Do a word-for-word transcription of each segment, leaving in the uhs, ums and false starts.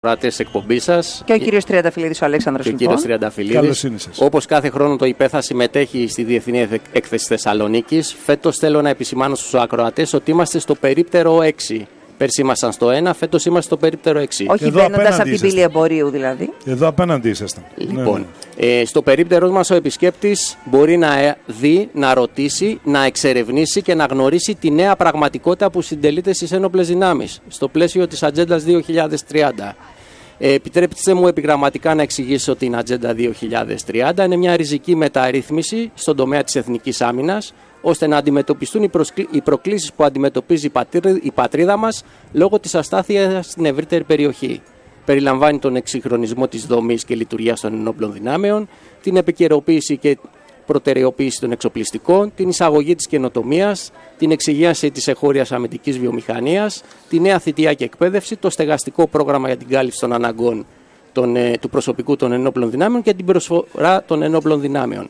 ακροατές εκπομπής σας. Και ο κύριος Τριανταφυλλίδης, ο Αλέξανδρος. Και ο κύριος Τριανταφυλλίδης. Όπως κάθε χρόνο το ΙΠΕ θα συμμετέχει στη Διεθνή Έκθεση Θεσσαλονίκης. Φέτος θέλω να επισημάνω στους ακροατές ότι είμαστε στο περίπτερο έξι. Πέρσι ήμασταν στο ένα, φέτος είμαστε στο περίπτερο έξι. Όχι μπαίνοντας από την πύλη εμπορίου δηλαδή. Εδώ απέναντι ήσασταν. Λοιπόν, ναι, ναι. Ε, στο περίπτερό μας ο επισκέπτης μπορεί να δει, να ρωτήσει, να εξερευνήσει και να γνωρίσει τη νέα πραγματικότητα που συντελείται στις ένοπλες δυνάμεις στο πλαίσιο της Ατζέντας δύο χιλιάδες τριάντα. Ε, επιτρέψτε μου επιγραμματικά να εξηγήσω την Ατζέντα δύο χιλιάδες τριάντα. Είναι μια ριζική μεταρρύθμιση στον τομέα της εθνικής άμυνας, ώστε να αντιμετωπιστούν οι προκλήσεις που αντιμετωπίζει η πατρίδα μας λόγω της αστάθειας στην ευρύτερη περιοχή. Περιλαμβάνει τον εξυγχρονισμό της δομής και λειτουργίας των ενόπλων δυνάμεων, την επικαιροποίηση και προτεραιοποίηση των εξοπλιστικών, την εισαγωγή της καινοτομίας, την εξυγίαση της εγχώριας αμυντικής βιομηχανίας, τη νέα θητεία και εκπαίδευση, το στεγαστικό πρόγραμμα για την κάλυψη των αναγκών των, του προσωπικού των ενόπλων δυνάμεων και την προσφορά των ενόπλων δυνάμεων.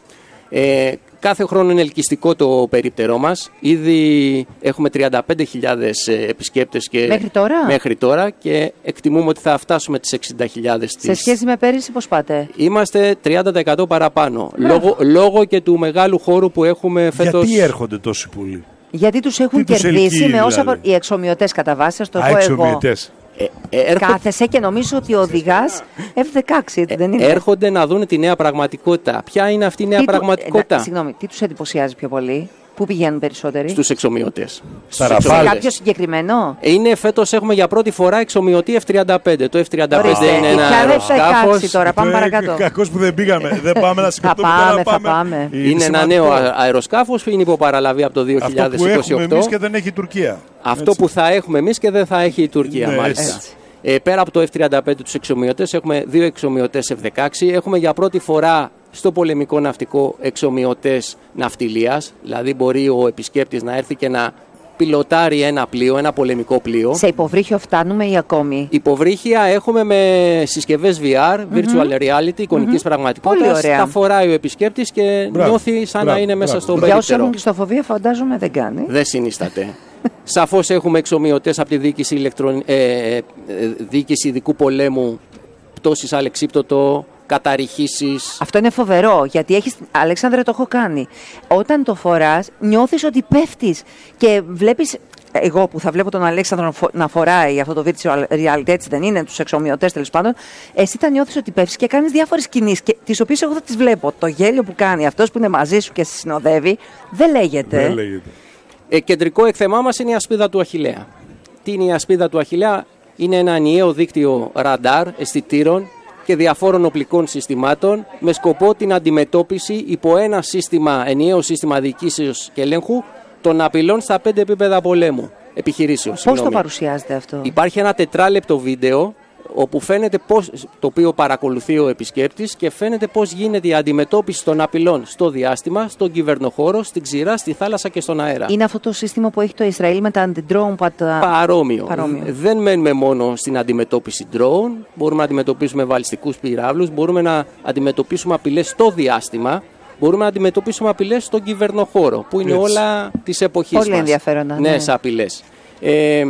Ε, κάθε χρόνο είναι ελκυστικό το περίπτερό μας. Ήδη έχουμε τριάντα πέντε χιλιάδες επισκέπτες και μέχρι τώρα? μέχρι τώρα και εκτιμούμε ότι θα φτάσουμε τις εξήντα χιλιάδες. Σε σχέση με πέρυσι πώς πάτε? Είμαστε τριάντα τοις εκατό παραπάνω. Λόγω, λόγω και του μεγάλου χώρου που έχουμε φέτος. Γιατί έρχονται τόσοι πολλοί? Γιατί τους έχουν Τι τους κερδίσει ελκύει, με όσα δηλαδή? Οι εξομοιωτές κατά βάση, σας το Α, πω εγώ. εξομοιωτές. Ε, έρχον... Κάθεσαι και νομίζω ότι οδηγάς εφ δεκαέξι, έτσι δεν είναι? Έρχονται να δουν τη νέα πραγματικότητα. Ποια είναι αυτή η νέα τι πραγματικότητα? Του... Συγγνώμη, τι τους εντυπωσιάζει πιο πολύ? Πού πηγαίνουν περισσότεροι? Στους εξομοιωτές. Στα ραφάλες. Κάποιο συγκεκριμένο? Είναι φέτος έχουμε για πρώτη φορά εξομοιωτή εφ τριάντα πέντε. Το εφ τριάντα πέντε Ορίστε, είναι ένα αεροσκάφος. Τώρα πάμε παρακάτω. Κακός που δεν πήγαμε. Δεν πάμε να σηκωθούμε. Θα πάμε, πάμε. θα πάμε. Είναι, είναι ένα νέο αεροσκάφος που είναι υποπαραλαβή από το δύο χιλιάδες είκοσι οκτώ. Αυτό που έχουμε εμείς και δεν έχει η Τουρκία. Αυτό έτσι. που θα έχουμε εμείς και δεν θα έχει η Τουρκία, Ναι, μάλιστα. Ε, πέρα από το εφ τριάντα πέντε τους εξομοιωτές, έχουμε δύο εξομοιωτές εφ δεκαέξι. Έχουμε για πρώτη φορά στο πολεμικό ναυτικό εξομοιωτές ναυτιλίας. Δηλαδή μπορεί ο επισκέπτης να έρθει και να πιλοτάρει ένα πλοίο, ένα πολεμικό πλοίο. Σε υποβρύχιο φτάνουμε ή ακόμη? Υποβρύχια έχουμε με συσκευές βι αρ, mm-hmm. virtual reality, εικονικής mm-hmm. πραγματικότητας. Τα φοράει ο επισκέπτης και μπράβο, νιώθει σαν μπράβο, να είναι μπράβο. μέσα στο Για περίπτερο. όσους έχουν κλειστοφοβία φαντάζομαι δεν κάνει. Δεν συνίσταται. Σαφώς έχουμε εξομοιωτές από τη διοίκηση, ηλεκτρον... ε, ε, διοίκηση ειδικού πολέμου, πτώσεις αλεξίπτωτο, καταρριχήσεις. Αυτό είναι φοβερό, γιατί έχεις, Αλέξανδρε, το έχω κάνει. Όταν το φοράς, νιώθεις ότι πέφτεις και βλέπεις. Εγώ που θα βλέπω τον Αλέξανδρο να φοράει αυτό το virtual reality, έτσι δεν είναι, τους εξομοιωτές τέλος πάντων, εσύ θα νιώθεις ότι πέφτεις και κάνεις διάφορες κινήσεις, τις οποίες εγώ θα τις βλέπω. Το γέλιο που κάνει αυτός που είναι μαζί σου και σε συνοδεύει, δεν λέγεται. Δεν λέγεται. Ε, κεντρικό εκθεμά μας είναι η ασπίδα του Αχιλλέα. Τι είναι η ασπίδα του Αχιλλέα? Είναι ένα ενιαίο δίκτυο ραντάρ, αισθητήρων και διαφόρων οπλικών συστημάτων με σκοπό την αντιμετώπιση υπό ένα σύστημα, ενιαίο σύστημα διοικήσεως και ελέγχου των απειλών στα πέντε επίπεδα πολέμου. Επιχειρήσεων. Πώς συγγνώμη. το παρουσιάζεται αυτό? Υπάρχει ένα τετράλεπτο βίντεο όπου φαίνεται πώς, το οποίο παρακολουθεί ο επισκέπτης και φαίνεται πώς γίνεται η αντιμετώπιση των απειλών στο διάστημα, στον κυβερνοχώρο, στην ξηρά, στη θάλασσα και στον αέρα. Είναι αυτό το σύστημα που έχει το Ισραήλ με τα αντι-drone που τα... Παρόμοιο. Παρόμοιο. Δεν μένουμε μόνο στην αντιμετώπιση drone, μπορούμε να αντιμετωπίσουμε βαλιστικούς πυράβλους, μπορούμε να αντιμετωπίσουμε απειλές στο διάστημα, μπορούμε να αντιμετωπίσουμε απειλές στον κυβερνοχώρο, που είναι Έτσι. όλα της εποχής μας. Πολύ ενδιαφέροντα. Νέες ναι. απειλές. Ε,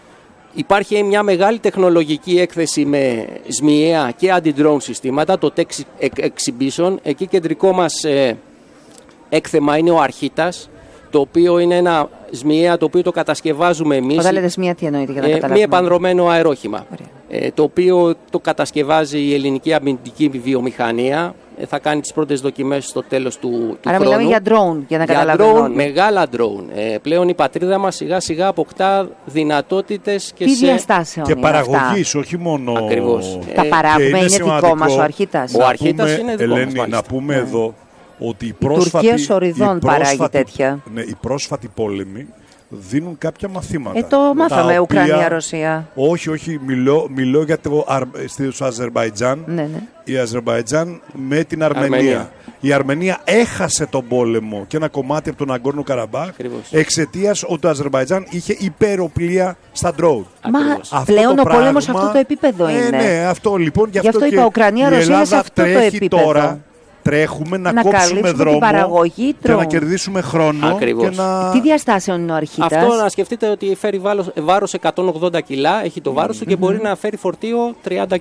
Υπάρχει μια μεγάλη τεχνολογική έκθεση με σμιαία και αντι-drone συστήματα, το Tech Exhibition. Εκεί κεντρικό μας ε, έκθεμα είναι ο Αρχίτας, το οποίο είναι ένα σμιαία το οποίο το κατασκευάζουμε εμείς. Όταν λέτε σμιαία, τι εννοείται για να ε, καταλάβουμε? Μη επανδρωμένο αερόχημα, ε, το οποίο το κατασκευάζει η ελληνική αμυντική βιομηχανία. Ε, θα κάνει τις πρώτες δοκιμές στο τέλος του, του Άρα χρόνου. μιλάμε για drone, για να για καταλαβαίνω. drone, μεγάλα drone. Ε, πλέον η πατρίδα μας σιγά σιγά αποκτά δυνατότητες και τι σε... διαστάσεων Και είναι παραγωγής, αυτά? όχι μόνο. Ακριβώς. Τα Ε, παράγουμε, είναι είναι σημαντικό δικό μας ο Αρχίτας. Ο Αρχίτας πούμε, είναι δικό Ελένη, μας, να πούμε Ναι. εδώ ότι η Η πρόσφατη, Τουρκία σοριδών η παράγει πρόσφατη- τέτοια. Ναι, οι πρόσφατοι πόλεμοι δίνουν κάποια μαθήματα. Ε, το μάθαμε, τα οποία- Ουκρανία-Ρωσία. Όχι, όχι, μιλώ, μιλώ για το Αρ- στο Αζερμπαϊτζάν. Ναι, ναι. Η Αζερμπαϊτζάν με την Αρμενία. Αρμενία. Η Αρμενία έχασε τον πόλεμο και ένα κομμάτι από τον Αγκόρνο Καραμπάχ Ακριβώς. εξαιτίας ότι το Αζερμπαϊτζάν είχε υπεροπλία στα ντρόουν. Μα Ακριβώς. Αυτό πλέον το ο πόλεμος σε πράγμα- αυτό το επίπεδο Ε, είναι. Ναι, αυτό λοιπόν. Γι' Γι' αυτό, αυτό και είπα, Ουκρανία, η Ρωσία είναι Ελλάδα σε αυτό το τρέχει επίπεδο. τώρα. Τρέχουμε να, Να κόψουμε καλύψουμε την δρόμο παραγωγή και να drone. κερδίσουμε χρόνο. Ακριβώς. Και να... Τι διαστάσεων είναι ο Αρχίτας? Αυτό να σκεφτείτε ότι φέρει βάρος, βάρος εκατόν ογδόντα κιλά, έχει το βάρος του και μπορεί να φέρει φορτίο τριάντα